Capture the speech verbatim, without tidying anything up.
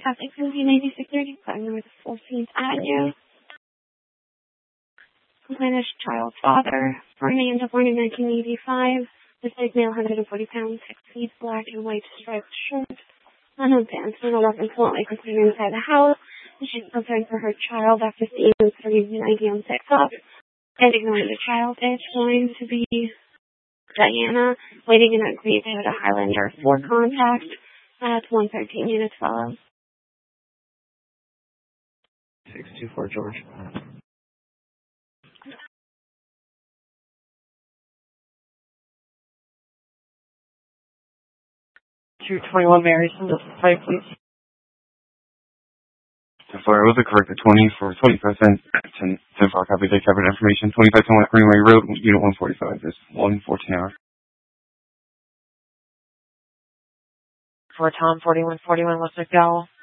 South Extension eighty-six thirty-five North fourteenth Avenue. Complainant child father, born Amanda, born in nineteen eighty-five. This is male, one hundred forty pounds, six feet, black and white striped shirt. Unknown pants and a weapon currently considered inside the house. She's concerned for her child after seeing three ninety on TikTok. And ignoring the child, it's going to be Diana, waiting in a green at a Highlander for contact at one thirteen units follow. six two four George. two twenty-one Mary, send us five, please. Sorry, I was correct at twenty for twenty-five cents. ten, ten for copy, they covered information. twenty-five ten West Greenway Road, Unit one forty-five. This one fourteen hours. For Tom, forty-one forty-one West McDowell.